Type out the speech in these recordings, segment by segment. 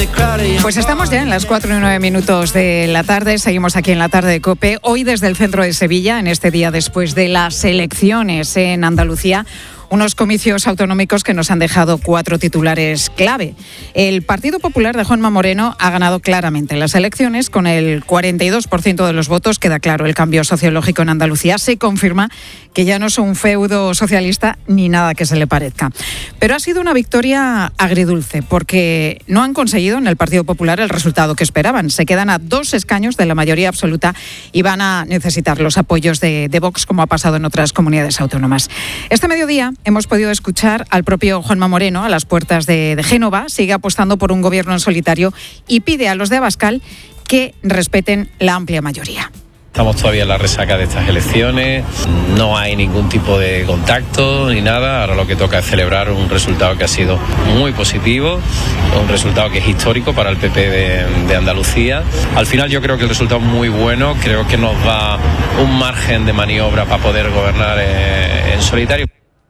Pues estamos ya en las 4:09 de la tarde, seguimos aquí en la tarde de COPE, hoy desde el centro de Sevilla, en este día después de las elecciones en Andalucía. Unos comicios autonómicos que nos han dejado 4 titulares clave. El Partido Popular de Juanma Moreno ha ganado claramente las elecciones con el 42% de los votos. Queda claro el cambio sociológico en Andalucía. Se confirma que ya no es un feudo socialista ni nada que se le parezca. Pero ha sido una victoria agridulce porque no han conseguido en el Partido Popular el resultado que esperaban. Se quedan a 2 escaños de la mayoría absoluta y van a necesitar los apoyos de Vox, como ha pasado en otras comunidades autónomas. Este mediodía hemos podido escuchar al propio Juanma Moreno a las puertas de Génova. Sigue apostando por un gobierno en solitario y pide a los de Abascal que respeten la amplia mayoría. Estamos todavía en la resaca de estas elecciones, no hay ningún tipo de contacto ni nada. Ahora lo que toca es celebrar un resultado que ha sido muy positivo, un resultado que es histórico para el PP de Andalucía. Al final yo creo que el resultado es muy bueno, creo que nos da un margen de maniobra para poder gobernar en solitario.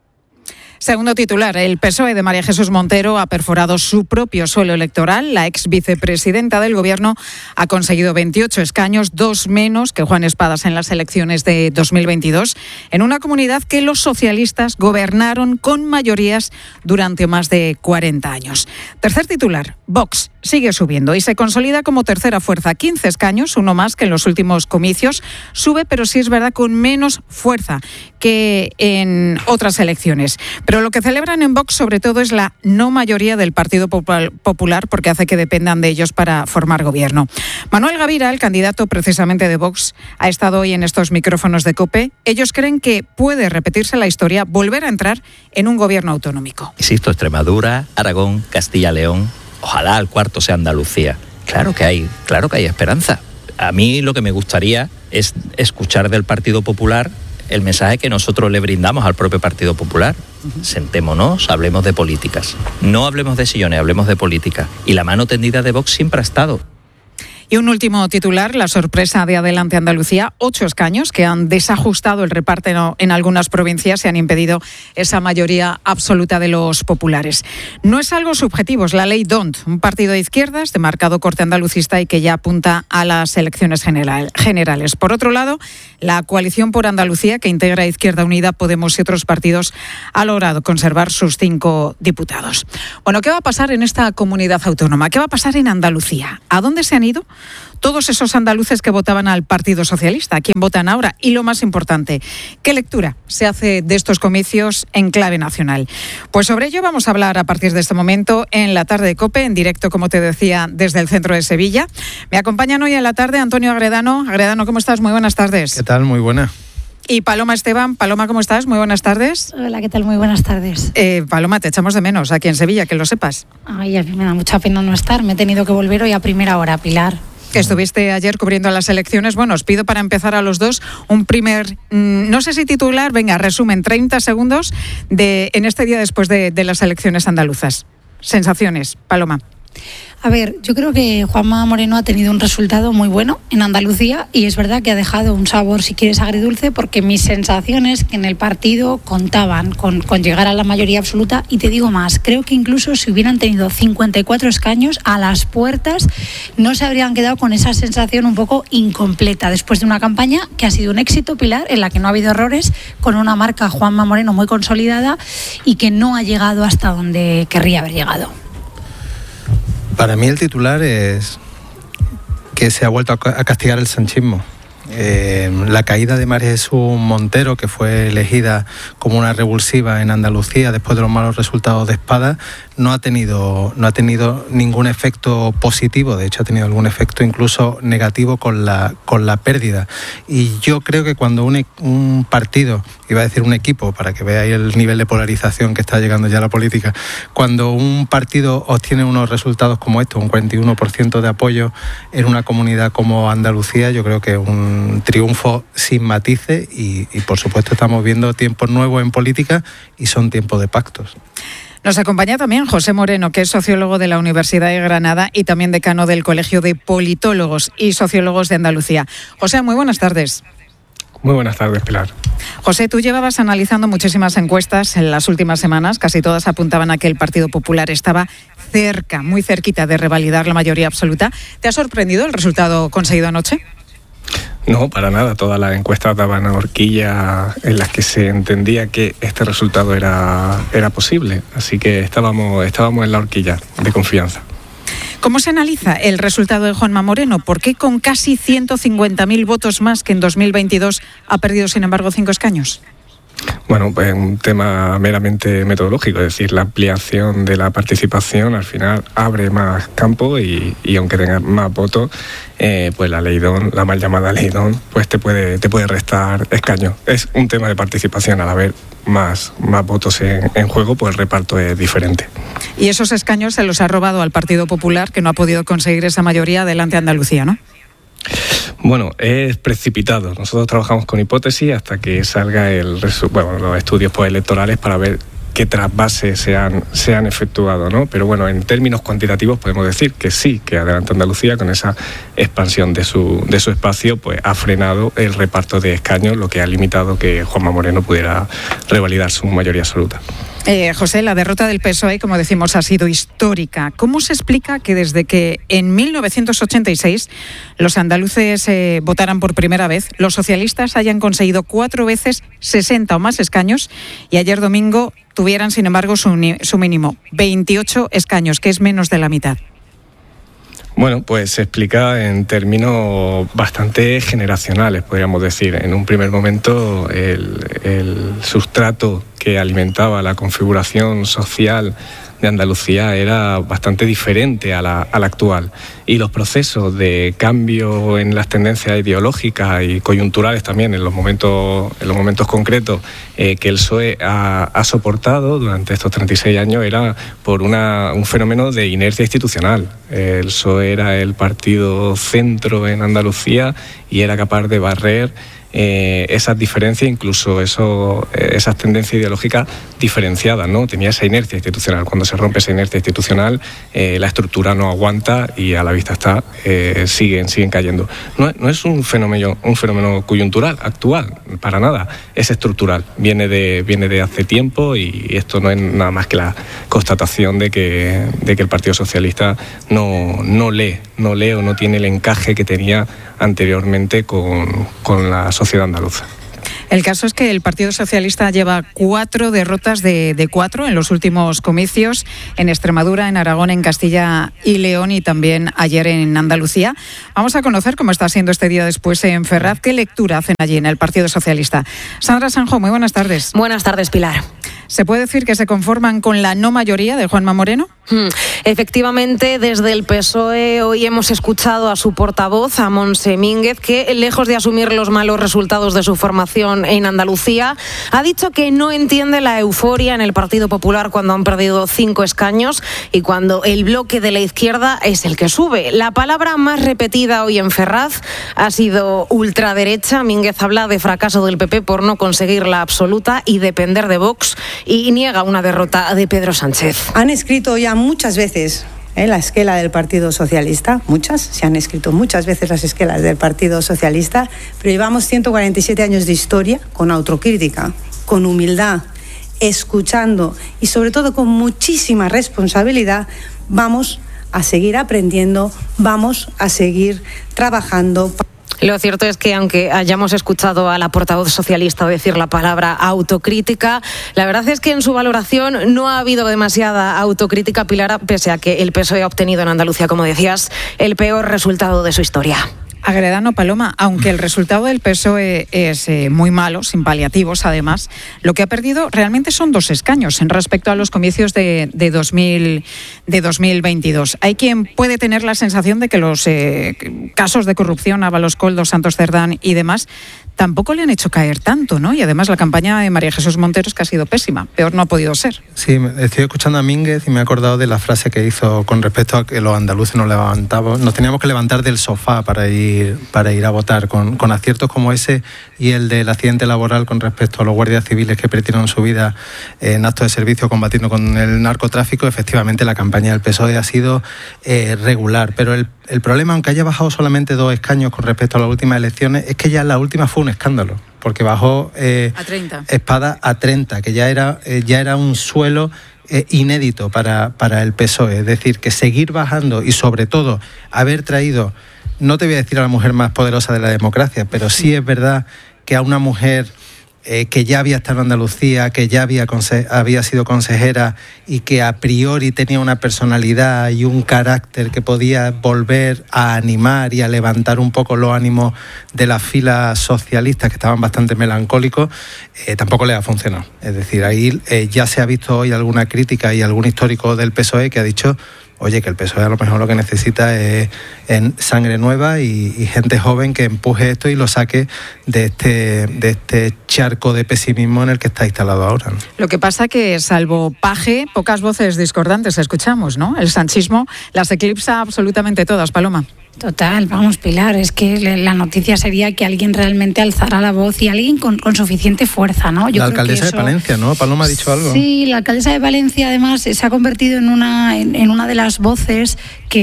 Segundo titular, el PSOE de María Jesús Montero ha perforado su propio suelo electoral. La ex vicepresidenta del Gobierno ha conseguido 28 escaños, 2 menos que Juan Espadas en las elecciones de 2022, en una comunidad que los socialistas gobernaron con mayorías durante más de 40 años. Tercer titular, Vox sigue subiendo y se consolida como tercera fuerza. 15 escaños, uno más que en los últimos comicios. Sube, pero sí es verdad, con menos fuerza que en otras elecciones. Pero lo que celebran en Vox sobre todo es la no mayoría del Partido Popular, porque hace que dependan de ellos para formar gobierno. Manuel Gavira, el candidato precisamente de Vox, ha estado hoy en estos micrófonos de COPE. Ellos creen que puede repetirse la historia, volver a entrar en un gobierno autonómico. Insisto, Extremadura, Aragón, Castilla-León, ojalá el cuarto sea Andalucía. Claro que hay esperanza. A mí lo que me gustaría es escuchar del Partido Popular el mensaje que nosotros le brindamos al propio Partido Popular. Sentémonos, hablemos de políticas. No hablemos de sillones, hablemos de política. Y la mano tendida de Vox siempre ha estado. Y un último titular, la sorpresa de Adelante Andalucía, 8 escaños que han desajustado el reparto en algunas provincias y han impedido esa mayoría absoluta de los populares. No es algo subjetivo, es la ley DONT, un partido de izquierdas de marcado corte andalucista y que ya apunta a las elecciones generales. Por otro lado, la coalición por Andalucía, que integra Izquierda Unida, Podemos y otros partidos, ha logrado conservar sus 5 diputados. Bueno, ¿qué va a pasar en esta comunidad autónoma? ¿Qué va a pasar en Andalucía? ¿A dónde se han ido todos esos andaluces que votaban al Partido Socialista? ¿A quién votan ahora? Y lo más importante, ¿qué lectura se hace de estos comicios en clave nacional? Pues sobre ello vamos a hablar a partir de este momento en la tarde de COPE, en directo, como te decía, desde el centro de Sevilla. Me acompañan hoy en la tarde Antonio Agredano. Agredano, ¿cómo estás? Muy buenas tardes. ¿Qué tal? Muy buena. Y Paloma Esteban. Paloma, ¿cómo estás? Muy buenas tardes. Hola, ¿qué tal? Muy buenas tardes. Paloma, te echamos de menos aquí en Sevilla, que lo sepas. Ay, a mí me da mucha pena no estar. Me he tenido que volver hoy a primera hora, Pilar. Que estuviste ayer cubriendo las elecciones. Bueno, os pido para empezar a los dos un primer, no sé si titular, venga, resumen, 30 segundos en este día después de las elecciones andaluzas. Sensaciones, Paloma. A ver, yo creo que Juanma Moreno ha tenido un resultado muy bueno en Andalucía y es verdad que ha dejado un sabor, si quieres, agridulce, porque mis sensaciones que en el partido contaban con llegar a la mayoría absoluta, y te digo más, creo que incluso si hubieran tenido 54 escaños a las puertas no se habrían quedado con esa sensación un poco incompleta después de una campaña que ha sido un éxito, Pilar, en la que no ha habido errores, con una marca Juanma Moreno muy consolidada y que no ha llegado hasta donde querría haber llegado. Para mí el titular es que se ha vuelto a castigar el sanchismo. La caída de María Jesús Montero, que fue elegida como una revulsiva en Andalucía después de los malos resultados de Espadas, no ha tenido ningún efecto positivo. De hecho, ha tenido algún efecto incluso negativo con la pérdida. Y yo creo que cuando un partido, iba a decir un equipo, para que veáis el nivel de polarización que está llegando ya a la política, cuando un partido obtiene unos resultados como estos, un 41% de apoyo en una comunidad como Andalucía, yo creo que es un triunfo sin matices y por supuesto estamos viendo tiempos nuevos en política y son tiempos de pactos. Nos acompaña también José Moreno, que es sociólogo de la Universidad de Granada y también decano del Colegio de Politólogos y Sociólogos de Andalucía. José, muy buenas tardes. Muy buenas tardes, Pilar. José, tú llevabas analizando muchísimas encuestas en las últimas semanas, casi todas apuntaban a que el Partido Popular estaba cerca, muy cerquita de revalidar la mayoría absoluta. ¿Te ha sorprendido el resultado conseguido anoche? No, para nada. Todas las encuestas daban a horquilla en las que se entendía que este resultado era posible. Así que estábamos en la horquilla de confianza. ¿Cómo se analiza el resultado de Juanma Moreno? ¿Por qué con casi 150.000 votos más que en 2022 ha perdido, sin embargo, 5 escaños? Bueno, pues un tema meramente metodológico, es decir, la ampliación de la participación al final abre más campo y aunque tenga más votos, pues la ley DON, la mal llamada ley DON, pues te puede restar escaños. Es un tema de participación, al haber más votos en juego, pues el reparto es diferente. Y esos escaños se los ha robado al Partido Popular, que no ha podido conseguir esa mayoría delante de Andalucía, ¿no? Bueno, es precipitado. Nosotros trabajamos con hipótesis hasta que salga los estudios postelectorales para ver qué trasvases se han efectuado, ¿no? Pero bueno, en términos cuantitativos podemos decir que sí, que Adelante Andalucía, con esa expansión de su espacio, pues ha frenado el reparto de escaños, lo que ha limitado que Juanma Moreno pudiera revalidar su mayoría absoluta. José, la derrota del PSOE, como decimos, ha sido histórica. ¿Cómo se explica que desde que en 1986 los andaluces votaran por primera vez, los socialistas hayan conseguido 4 veces 60 o más escaños y ayer domingo tuvieran, sin embargo, su mínimo, 28 escaños, que es menos de la mitad? Bueno, pues se explica en términos bastante generacionales, podríamos decir. En un primer momento, el sustrato que alimentaba la configuración social de Andalucía era bastante diferente a la actual. Y los procesos de cambio en las tendencias ideológicas y coyunturales también, en los momentos concretos, que el PSOE ha soportado durante estos 36 años, era por un fenómeno de inercia institucional. El PSOE era el partido centro en Andalucía y era capaz de barrer esas diferencias, incluso esas tendencias ideológicas diferenciadas, ¿no? Tenía esa inercia institucional. Cuando se rompe esa inercia institucional, la estructura no aguanta y a la vista está, siguen cayendo. No es un fenómeno coyuntural, actual, para nada. Es estructural. Viene de hace tiempo y esto no es nada más que la constatación de que el Partido Socialista no lee o no tiene el encaje que tenía anteriormente con la sociedad andaluza. El caso es que el Partido Socialista lleva 4 derrotas de 4 en los últimos comicios, en Extremadura, en Aragón, en Castilla y León y también ayer en Andalucía. Vamos a conocer cómo está siendo este día después en Ferraz. ¿Qué lectura hacen allí en el Partido Socialista? Sandra Sanjo, muy buenas tardes. Buenas tardes, Pilar. ¿Se puede decir que se conforman con la no mayoría de Juanma Moreno? Efectivamente, desde el PSOE hoy hemos escuchado a su portavoz, a Montse Mínguez, que lejos de asumir los malos resultados de su formación en Andalucía, ha dicho que no entiende la euforia en el Partido Popular cuando han perdido 5 escaños y cuando el bloque de la izquierda es el que sube. La palabra más repetida hoy en Ferraz ha sido ultraderecha. Mínguez habla de fracaso del PP por no conseguir la absoluta y depender de Vox, y niega una derrota de Pedro Sánchez. Han escrito ya muchas veces la esquela del Partido Socialista, se han escrito muchas veces las esquelas del Partido Socialista, pero llevamos 147 años de historia con autocrítica, con humildad, escuchando y sobre todo con muchísima responsabilidad. Vamos a seguir aprendiendo, vamos a seguir trabajando. Lo cierto es que aunque hayamos escuchado a la portavoz socialista decir la palabra autocrítica, la verdad es que en su valoración no ha habido demasiada autocrítica, Pilar, pese a que el PSOE ha obtenido en Andalucía, como decías, el peor resultado de su historia. Agredano, Paloma, aunque el resultado del PSOE es muy malo, sin paliativos además, lo que ha perdido realmente son 2 escaños en respecto a los comicios de 2022. Hay quien puede tener la sensación de que los casos de corrupción, Ábalos, Koldo, Santos Cerdán y demás, tampoco le han hecho caer tanto, ¿no? Y además la campaña de María Jesús Montero es que ha sido pésima, peor no ha podido ser. Sí, estoy escuchando a Mínguez y me he acordado de la frase que hizo con respecto a que los andaluces nos teníamos que levantar del sofá para ir a votar, con aciertos como ese y el del accidente laboral con respecto a los guardias civiles que perdieron su vida en actos de servicio combatiendo con el narcotráfico. Efectivamente, la campaña del PSOE ha sido regular, pero el problema, aunque haya bajado solamente 2 escaños con respecto a las últimas elecciones, es que ya la última fue un escándalo, porque bajó a 30. Espada a 30, que ya era un suelo inédito para el PSOE. Es decir, que seguir bajando y sobre todo haber traído, no te voy a decir a la mujer más poderosa de la democracia, pero sí es verdad que a una mujer que ya había estado en Andalucía, que ya había sido consejera y que a priori tenía una personalidad y un carácter que podía volver a animar y a levantar un poco los ánimos de las filas socialistas, que estaban bastante melancólicos, tampoco le ha funcionado. Es decir, ahí ya se ha visto hoy alguna crítica y algún histórico del PSOE que ha dicho, oye, que el PSOE a lo mejor lo que necesita es sangre nueva y gente joven que empuje esto y lo saque de este charco de pesimismo en el que está instalado ahora, ¿no? Lo que pasa que, salvo Paje, pocas voces discordantes escuchamos, ¿no? El sanchismo las eclipsa absolutamente todas, Paloma. Total, vamos, Pilar, es que la noticia sería que alguien realmente alzara la voz y alguien con suficiente fuerza, ¿no? Yo la alcaldesa de Palencia, ¿no? Paloma ha dicho algo. Sí, la alcaldesa de Valencia además se ha convertido en una de las voces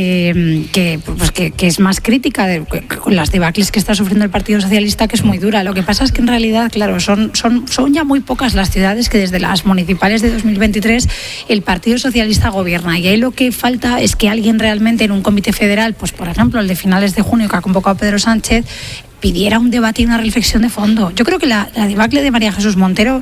que es más crítica con las debacles que está sufriendo el Partido Socialista, que es muy dura. Lo que pasa es que en realidad, claro, son ya muy pocas las ciudades que desde las municipales de 2023 el Partido Socialista gobierna, y ahí lo que falta es que alguien realmente en un comité federal, pues por ejemplo el de finales de junio que ha convocado Pedro Sánchez, pidiera un debate y una reflexión de fondo. Yo creo que la debacle de María Jesús Montero,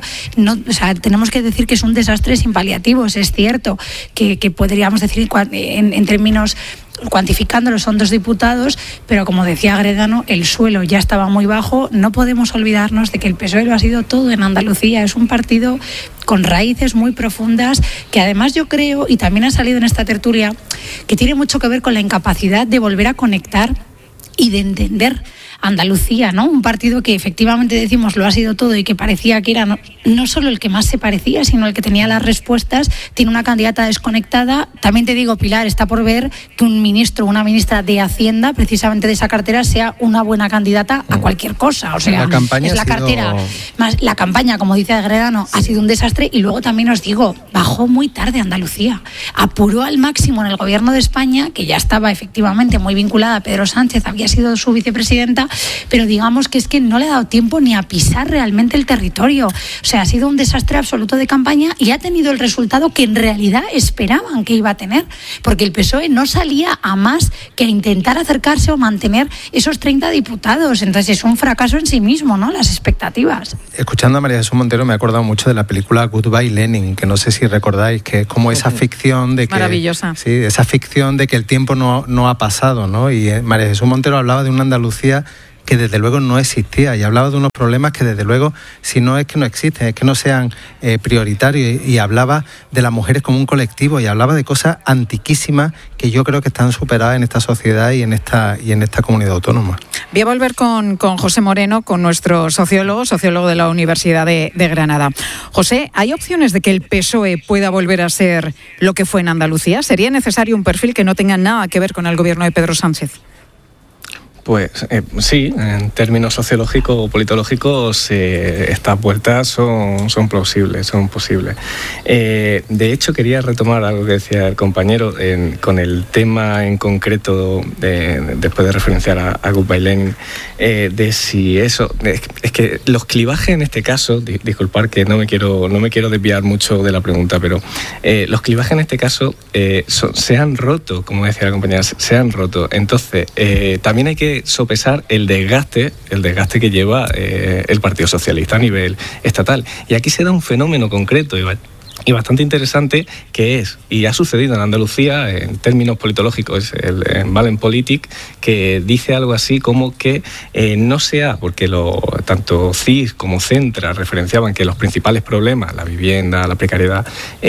tenemos que decir que es un desastre sin paliativos. Es cierto que podríamos decir en términos cuantificándolo son 2 diputados, pero como decía Gredano, el suelo ya estaba muy bajo. No podemos olvidarnos de que el PSOE lo ha sido todo en Andalucía. Es un partido con raíces muy profundas, que además yo creo, y también ha salido en esta tertulia, que tiene mucho que ver con la incapacidad de volver a conectar y de entender Andalucía, ¿no? Un partido que efectivamente decimos lo ha sido todo y que parecía que era no solo el que más se parecía, sino el que tenía las respuestas. Tiene una candidata desconectada. También te digo, Pilar, está por ver que un ministro o una ministra de Hacienda, precisamente de esa cartera, sea una buena candidata a cualquier cosa. O sea, es la cartera. Más la campaña, como dice Gredano, ha sido un desastre. Y luego también os digo, bajó muy tarde Andalucía. Apuró al máximo en el gobierno de España, que ya estaba efectivamente muy vinculada a Pedro Sánchez, había sido su vicepresidenta, pero digamos que es que no le ha dado tiempo ni a pisar realmente el territorio. O sea, ha sido un desastre absoluto de campaña y ha tenido el resultado que en realidad esperaban que iba a tener, porque el PSOE no salía a más que a intentar acercarse o mantener esos 30 diputados. Entonces es un fracaso en sí mismo, ¿no? Las expectativas. Escuchando a María Jesús Montero me he acordado mucho de la película Goodbye Lenin, que no sé si recordáis, que es como esa ficción de que... Maravillosa. Sí, esa ficción de que el tiempo no ha pasado, ¿no? Y María Jesús Montero hablaba de una Andalucía que desde luego no existía, y hablaba de unos problemas que desde luego, si no es que no existen, es que no sean prioritarios, y hablaba de las mujeres como un colectivo, y hablaba de cosas antiquísimas que yo creo que están superadas en esta sociedad y en esta comunidad autónoma. Voy a volver con José Moreno, con nuestro sociólogo de la Universidad de Granada. José, ¿hay opciones de que el PSOE pueda volver a ser lo que fue en Andalucía? ¿Sería necesario un perfil que no tenga nada que ver con el gobierno de Pedro Sánchez? Pues sí, en términos sociológicos o politológicos estas vueltas son plausibles, son posibles. De hecho, quería retomar algo que decía el compañero con el tema en concreto, después de referenciar a Goodbye Lenin, de si eso... Es que los clivajes en este caso, disculpar que no me quiero desviar mucho de la pregunta, pero los clivajes en este caso se han roto, como decía la compañera, se han roto. Entonces, también hay que sopesar el desgaste que lleva el Partido Socialista a nivel estatal. Y aquí se da un fenómeno concreto y bastante interesante, que es, y ha sucedido en Andalucía en términos politológicos, en Valenpolitik, que dice algo así como que no sea, porque tanto CIS como Centra referenciaban que los principales problemas, la vivienda, la precariedad,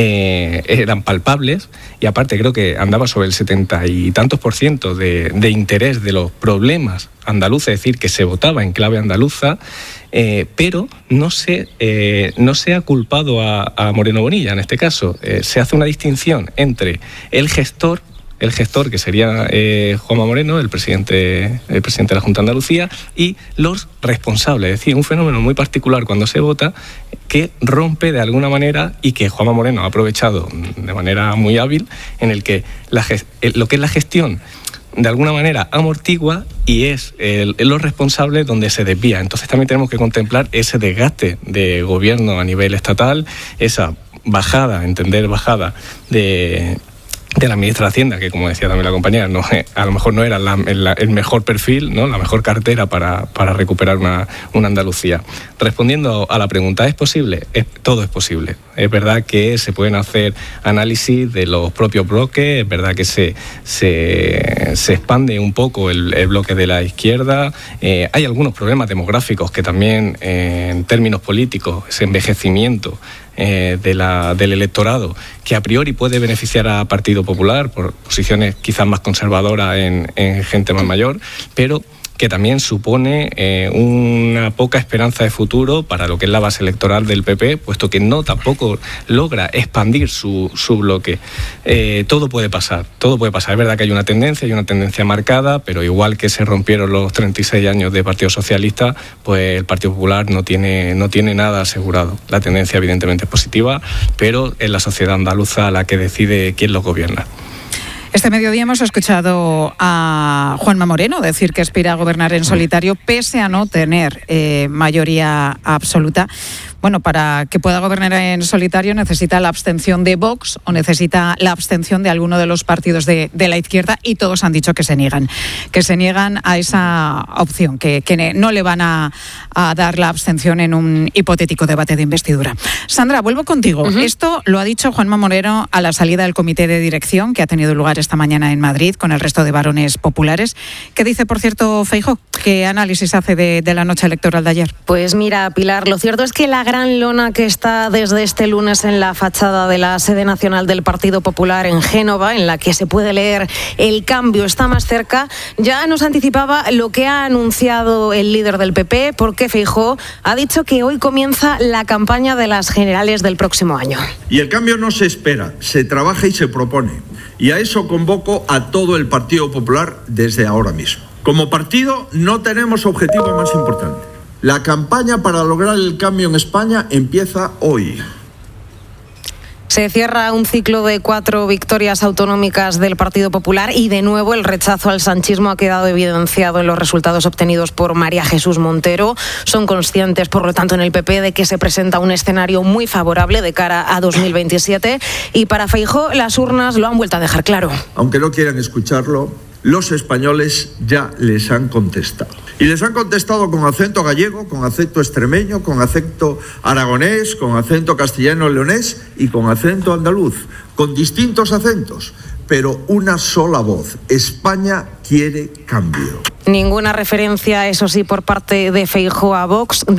eran palpables, y aparte creo que andaba sobre el 70 y tantos % de interés de los problemas andaluces, es decir, que se votaba en clave andaluza, pero no se ha culpado a Moreno Bonilla en este caso. Se hace una distinción entre el gestor que sería Juanma Moreno, el presidente de la Junta de Andalucía, y los responsables. Es decir, un fenómeno muy particular cuando se vota, que rompe de alguna manera, y que Juanma Moreno ha aprovechado de manera muy hábil, en el que lo que es la gestión de alguna manera amortigua, y es los responsables donde se desvía. Entonces también tenemos que contemplar ese desgaste de gobierno a nivel estatal, esa bajada de la ministra de Hacienda, que como decía también la compañera, a lo mejor no era el mejor perfil, ¿no? La mejor cartera para recuperar una Andalucía. Respondiendo a la pregunta, ¿es posible? Todo es posible. Es verdad que se pueden hacer análisis de los propios bloques, es verdad que se expande un poco el bloque de la izquierda. Hay algunos problemas demográficos que también, en términos políticos, ese envejecimiento del electorado, que a priori puede beneficiar a Partido Popular por posiciones quizás más conservadoras en gente más mayor, pero que también supone una poca esperanza de futuro para lo que es la base electoral del PP, puesto que tampoco logra expandir su bloque. Todo puede pasar. Es verdad que hay una tendencia marcada, pero igual que se rompieron los 36 años de Partido Socialista, pues el Partido Popular no tiene nada asegurado. La tendencia evidentemente es positiva, pero es la sociedad andaluza la que decide quién los gobierna. Este mediodía hemos escuchado a Juanma Moreno decir que aspira a gobernar en solitario pese a no tener mayoría absoluta. Bueno, para que pueda gobernar en solitario necesita la abstención de Vox o necesita la abstención de alguno de los partidos de la izquierda, y todos han dicho que se niegan a esa opción, que no le van a dar la abstención en un hipotético debate de investidura. Sandra, vuelvo contigo. Uh-huh. Esto lo ha dicho Juanma Moreno a la salida del comité de dirección que ha tenido lugar esta mañana en Madrid con el resto de varones populares. ¿Qué dice, por cierto, Feijóo? ¿Qué análisis hace de la noche electoral de ayer? Pues mira, Pilar, lo cierto es que la gran lona que está desde este lunes en la fachada de la sede nacional del Partido Popular en Génova, en la que se puede leer "El cambio está más cerca", ya nos anticipaba lo que ha anunciado el líder del PP, porque Feijóo ha dicho que hoy comienza la campaña de las generales del próximo año. Y el cambio no se espera, se trabaja y se propone. Y a eso convoco a todo el Partido Popular desde ahora mismo. Como partido no tenemos objetivo más importante. La campaña para lograr el cambio en España empieza hoy. Se cierra un ciclo de 4 victorias autonómicas del Partido Popular y de nuevo el rechazo al sanchismo ha quedado evidenciado en los resultados obtenidos por María Jesús Montero. Son conscientes, por lo tanto, en el PP de que se presenta un escenario muy favorable de cara a 2027 y para Feijóo las urnas lo han vuelto a dejar claro. Aunque no quieran escucharlo, los españoles ya les han contestado. Y les han contestado con acento gallego, con acento extremeño, con acento aragonés, con acento castellano-leonés y con acento andaluz, con distintos acentos, pero una sola voz. España quiere cambio. Ninguna referencia, eso sí, por parte de Feijóo a Vox.